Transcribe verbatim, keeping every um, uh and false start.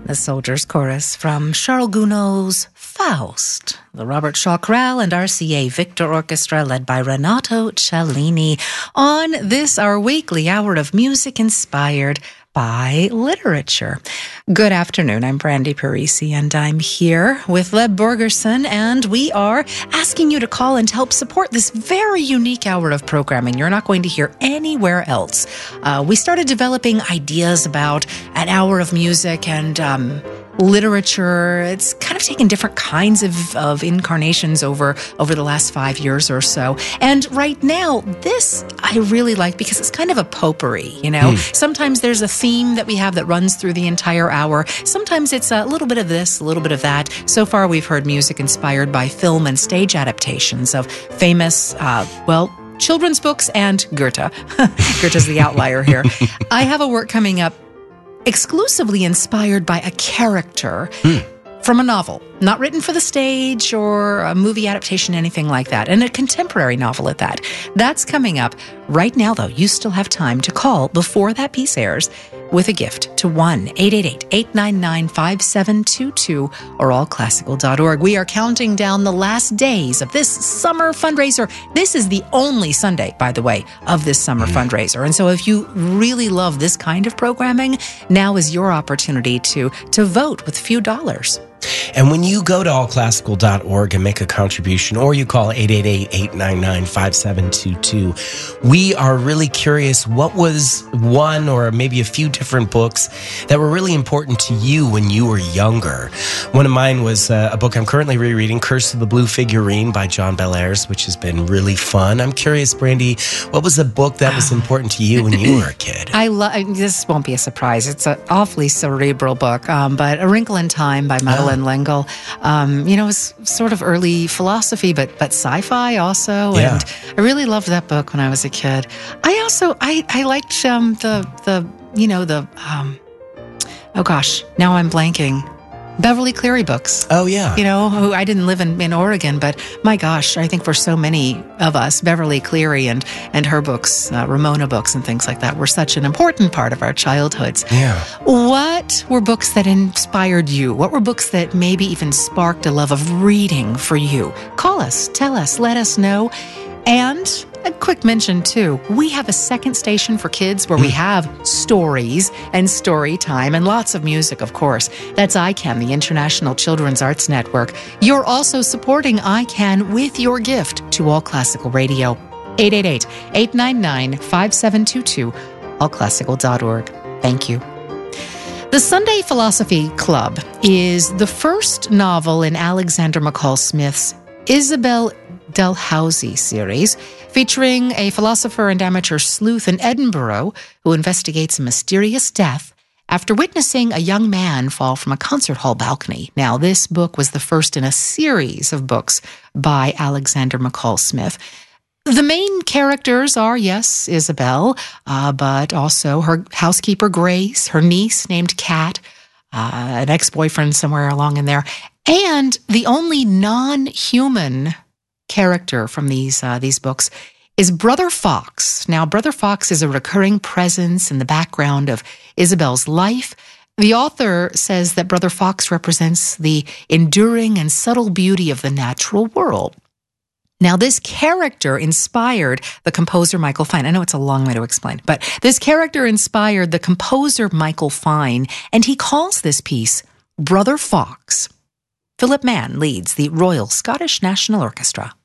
The Soldiers Chorus from Charles Gounod's Faust, the Robert Shaw Chorale and R C A Victor Orchestra led by Renato Cellini on this, our weekly hour of music inspired by literature. Good afternoon. I'm Brandy Parisi, and I'm here with Leb Borgerson, and we are asking you to call and help support this very unique hour of programming you're not going to hear anywhere else. Uh, we started developing ideas about an hour of music and um, literature. It's kind of taken different kinds of, of incarnations over, over the last five years or so. And right now, this I really like because it's kind of a potpourri, you know? Mm. Sometimes there's a theme that we have that runs through the entire hour. Sometimes it's a little bit of this, a little bit of that. So far, we've heard music inspired by film and stage adaptations of famous, uh, well, children's books and Goethe. Goethe's the outlier here. I have a work coming up exclusively inspired by a character mm. from a novel, not written for the stage or a movie adaptation, anything like that, and a contemporary novel at that. That's coming up. Right now, though, you still have time to call before that piece airs with a gift to one eight eight eight, eight nine nine, five seven two two or all classical dot org. We are counting down the last days of this summer fundraiser. This is the only Sunday, by the way, of this summer mm-hmm. fundraiser. And so if you really love this kind of programming, now is your opportunity to, to vote with a few dollars. And when you go to all classical dot org and make a contribution, or you call eight eight eight, eight nine nine, five seven two two, we are really curious what was one or maybe a few different books that were really important to you when you were younger. One of mine was uh, a book I'm currently rereading, Curse of the Blue Figurine by John Bellairs, which has been really fun. I'm curious, Brandy, what was a book that was important to you when you were a kid? I love, this won't be a surprise. It's an awfully cerebral book, um, but A Wrinkle in Time by Madeleine oh. L'Engle. Um, you know, it was sort of early philosophy, but but sci-fi also. Yeah. And I really loved that book when I was a kid. I also, I, I liked um, the, the, you know, the, um, oh gosh, now I'm blanking. Beverly Cleary books. Oh, yeah. You know, who I didn't live in, in Oregon, but my gosh, I think for so many of us, Beverly Cleary and, and her books, uh, Ramona books and things like that were such an important part of our childhoods. Yeah. What were books that inspired you? What were books that maybe even sparked a love of reading for you? Call us, tell us, let us know. And a quick mention, too, we have a second station for kids where we have stories and story time and lots of music, of course. That's I CAN, the International Children's Arts Network. You're also supporting I CAN with your gift to All Classical Radio. eight eight eight, eight nine nine, five seven two two, all classical dot org. Thank you. The Sunday Philosophy Club is the first novel in Alexander McCall Smith's Isabel Dalhousie series, featuring a philosopher and amateur sleuth in Edinburgh who investigates a mysterious death after witnessing a young man fall from a concert hall balcony. Now, this book was the first in a series of books by Alexander McCall Smith. The main characters are, yes, Isabel, uh, but also her housekeeper, Grace, her niece named Kat, uh, an ex-boyfriend somewhere along in there, and the only non-human character from these uh, these books is Brother Fox. Now, Brother Fox is a recurring presence in the background of Isabel's life. The author says that Brother Fox represents the enduring and subtle beauty of the natural world. Now, this character inspired the composer Michael Fine. I know it's a long way to explain, but this character inspired the composer Michael Fine, and he calls this piece Brother Fox. Philip Mann leads the Royal Scottish National Orchestra.